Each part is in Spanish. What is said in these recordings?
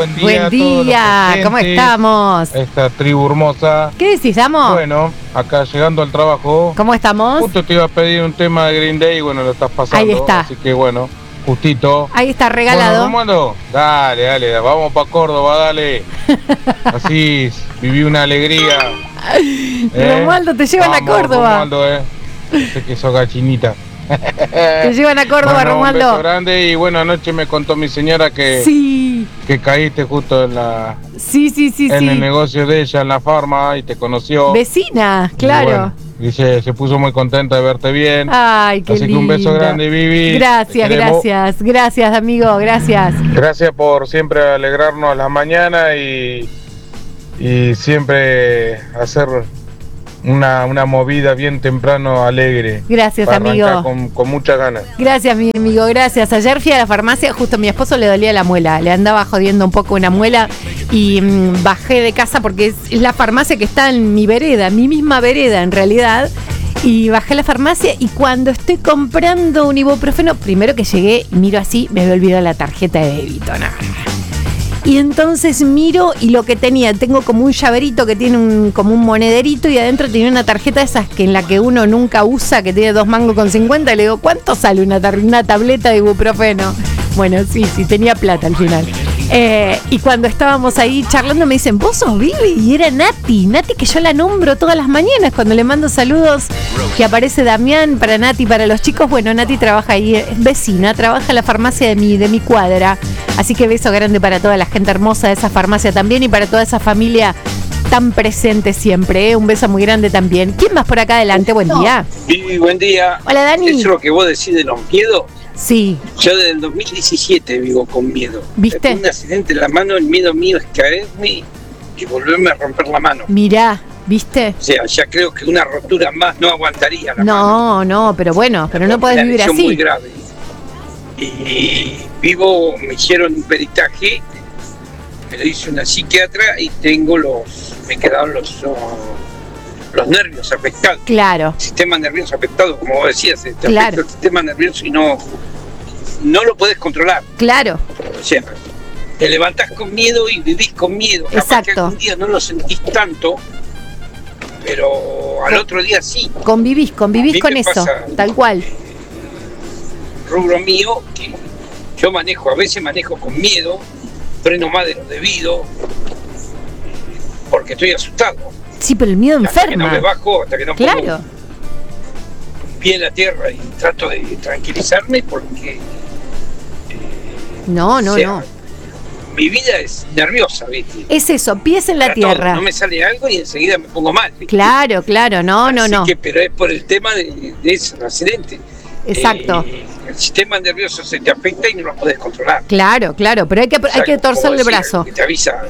Buen día, ¿cómo estamos? Esta tribu hermosa. ¿Qué decís, Amo? Bueno, acá llegando al trabajo. ¿Cómo estamos? Justo te iba a pedir un tema de Green Day y bueno, lo estás pasando. Ahí está. Así que bueno, justito. Ahí está regalado. Bueno, Romualdo, dale, vamos para Córdoba, dale. Así viví una alegría. Romualdo, te llevan a Córdoba. Romualdo, sé que sos gallinita. Te llevan a Córdoba, bueno, Romualdo. Un beso grande y bueno, anoche me contó mi señora que, sí, que caíste justo en la en el negocio de ella, en la farma, y te conoció. Vecina, claro. Y bueno, se puso muy contenta de verte bien. Ay, qué Así lindo. que un beso grande, Vivi. Gracias, amigo, gracias. Gracias por siempre alegrarnos la mañana y siempre hacer una movida bien temprano alegre. Gracias, para amigo. Con muchas ganas. Gracias, mi amigo, gracias. Ayer fui a la farmacia, justo a mi esposo le dolía la muela, le andaba jodiendo un poco una muela y bajé de casa porque es la farmacia que está en mi vereda, mi misma vereda en realidad. Y bajé a la farmacia y cuando estoy comprando un ibuprofeno, primero que llegué, miro así, me había olvidado la tarjeta de débito, nada. Y entonces miro y lo que tengo como un llaverito que tiene como un monederito y adentro tiene una tarjeta de esas en la que uno nunca usa, que tiene 2 mangos con 50, y le digo, ¿cuánto sale una tableta de ibuprofeno? Bueno, sí, tenía plata al final. Y cuando estábamos ahí charlando me dicen, ¿vos sos Vivi? Y era Nati, que yo la nombro todas las mañanas cuando le mando saludos, que aparece Damián para Nati, para los chicos. Bueno, Nati trabaja ahí, es vecina, trabaja en la farmacia de mi cuadra, así que beso grande para toda la gente hermosa de esa farmacia también y para toda esa familia tan presente siempre, un beso muy grande también. ¿Quién más por acá adelante? Buen día. Vivi, buen día. Hola, Dani. ¿Eso es lo que vos decís de los miedos? Sí. Yo desde el 2017 vivo con miedo. ¿Viste? Un accidente en la mano, el miedo mío es caerme y volverme a romper la mano. Mirá, ¿viste? O sea, ya creo que una rotura más no aguantaría la mano. No, pero bueno, pero no podés vivir así. Muy grave. Y me hicieron un peritaje, me lo hizo una psiquiatra y me quedaron los nervios afectados. Claro. El sistema nervioso afectado, como vos decías, te claro. afecta el sistema nervioso y no lo podés controlar. Claro. O sea, te levantás con miedo y vivís con miedo. Exacto. Capaz que algún día no lo sentís tanto, pero al otro día sí. Convivís con eso, pasa, tal cual. Rubro mío, que yo a veces manejo con miedo, freno más de lo debido, porque estoy asustado. Sí, pero el miedo enferma. Hasta que no me bajo, hasta que no claro. pongo un pie en la tierra y trato de tranquilizarme porque no. Mi vida es nerviosa, ¿viste? Es eso, pies en la tierra. No me sale algo y enseguida me pongo mal, ¿viste? Claro, no. Pero es por el tema de ese accidente. Exacto. El sistema nervioso se te afecta y no lo podés controlar. Claro, pero hay que torcerle el brazo. Que te avisa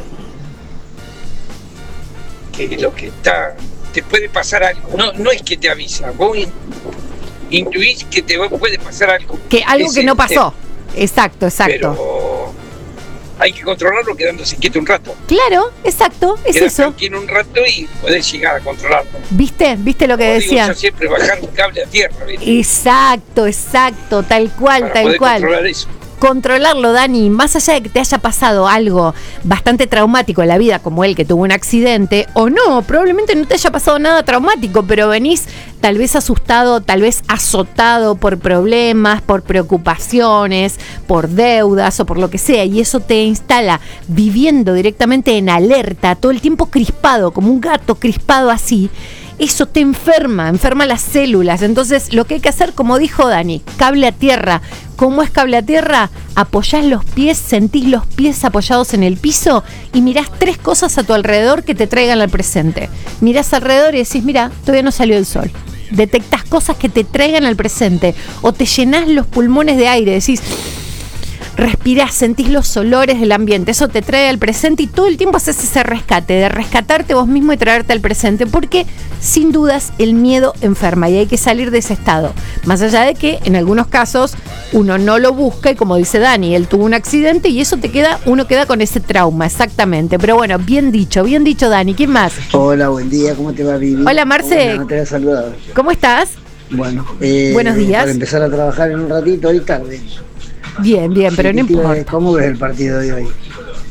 que lo que te puede pasar algo. No es que te avisa, vos intuís que te puede pasar algo. Que algo que no pasó. Exacto. Pero hay que controlarlo quedándose quieto un rato. Claro, exacto, es quedás eso. Tranquilo un rato y podés llegar a controlarlo. ¿Viste lo que decía? Yo siempre bajar un cable a tierra, ¿viste? Exacto, tal cual, para tal poder cual. Controlar eso. Controlarlo, Dani, más allá de que te haya pasado algo bastante traumático en la vida, como él que tuvo un accidente, o no, probablemente no te haya pasado nada traumático, pero venís tal vez asustado, tal vez azotado por problemas, por preocupaciones, por deudas o por lo que sea, y eso te instala viviendo directamente en alerta, todo el tiempo crispado, como un gato crispado así. Eso te enferma las células. Entonces lo que hay que hacer, como dijo Dani, cable a tierra. ¿Cómo es cable a tierra? Apoyás los pies, sentís los pies apoyados en el piso y mirás 3 cosas a tu alrededor que te traigan al presente. Mirás alrededor y decís, mira, todavía no salió el sol. Detectás cosas que te traigan al presente. O te llenás los pulmones de aire, decís, respirás, sentís los olores del ambiente, eso te trae al presente y todo el tiempo haces ese rescate, de rescatarte vos mismo y traerte al presente, porque sin dudas el miedo enferma y hay que salir de ese estado, más allá de que en algunos casos uno no lo busca y como dice Dani, él tuvo un accidente y eso uno queda con ese trauma, exactamente, pero bueno, bien dicho Dani. ¿Quién más? Hola, buen día, ¿cómo te va, Vivi? Hola, Marce. Hola, no te había saludado. ¿Cómo estás? Bueno, buenos días. Para empezar a trabajar en un ratito, hoy tarde. Bien, pero no importa. ¿Cómo ves el partido de hoy?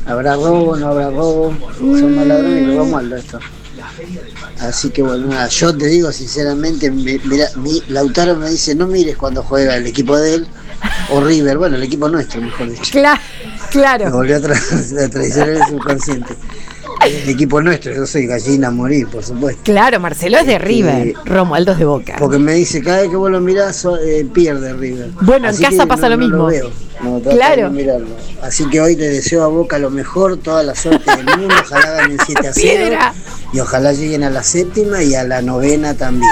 ¿Habrá robo, no habrá robo? Somos ladrones y robamos algo esto. Así que bueno, nada, yo te digo sinceramente, mira, Lautaro me dice, no mires cuando juega el equipo de él o River, bueno, el equipo nuestro, mejor dicho. Claro. Me volvió a traicionar el subconsciente. El equipo nuestro, yo soy gallina a morir, por supuesto. Claro, Marcelo es de River, Romualdo es de Boca. Porque me dice, cada vez que vos lo mirás, pierde River. Bueno, así en casa pasa lo mismo. No lo veo, no trato claro. de mirarlo. Así que hoy le deseo a Boca lo mejor, toda la suerte del mundo, ojalá ganen 7-0. Piedra. Y ojalá lleguen a la 7ª y a la 9ª también.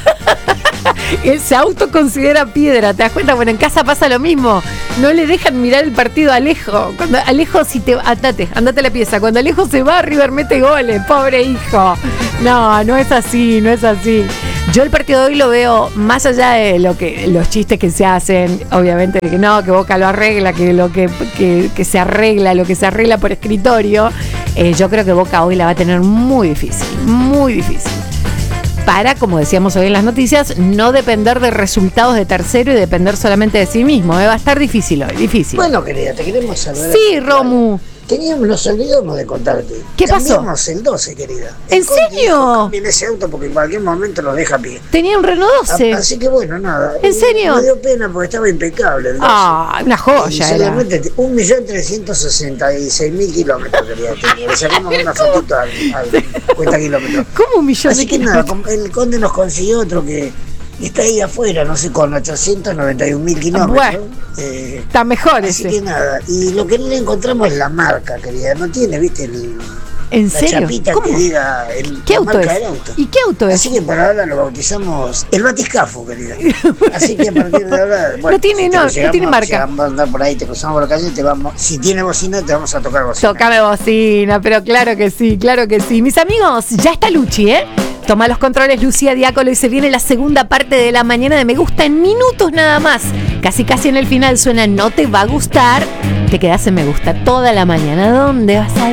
Él se autoconsidera piedra, ¿te das cuenta? Bueno, en casa pasa lo mismo. No le dejan mirar el partido a Alejo. Cuando Alejo, si te andate a la pieza. Cuando Alejo se va, River mete goles, pobre hijo. No es así, no es así. Yo el partido de hoy lo veo más allá de los chistes que se hacen, obviamente, de que no, que Boca lo arregla, que se arregla, lo que se arregla por escritorio. Yo creo que Boca hoy la va a tener muy difícil, muy difícil. Para, como decíamos hoy en las noticias, no depender de resultados de tercero y depender solamente de sí mismo. Va a estar difícil hoy, difícil. Bueno, querida, te queremos saludar. Sí, Romu. Nos olvidamos de contarte. ¿Qué pasó? Cambiamos el 12, querida. ¿En serio? Cambien ese auto porque en cualquier momento lo deja a pie. Tenía un Renault 12. Así que bueno, nada. ¿En serio? Me dio pena porque estaba impecable el 12. Una joya. Solamente 1.366.000 kilómetros, querida. Le sacamos una fotito al 50 kilómetros. ¿Cómo 1.000.000 Así que nada, el Conde nos consiguió otro que está ahí afuera, no sé, con 891.000 kilómetros. Bueno, está mejor así ese. Que nada, y lo que no le encontramos es la marca, querida. No tiene, viste, ¿En la serio? chapita ¿Cómo? que diga ¿Qué la auto marca es? del auto. ¿Y qué auto es? Así que por ahora lo bautizamos el batiscafo, querida. Así que a partir de ahora, bueno, no tiene marca. Si vamos a andar por ahí, te cruzamos por la calle, si tiene bocina, te vamos a tocar bocina. Tócame bocina, pero claro que sí, claro que sí. Mis amigos, ya está Luchi, ¿eh? Toma los controles Lucía Diácolo y se viene la segunda parte de la mañana de Me Gusta en minutos nada más. Casi en el final suena No te va a gustar. Te quedas en Me Gusta toda la mañana. ¿Dónde vas a ir?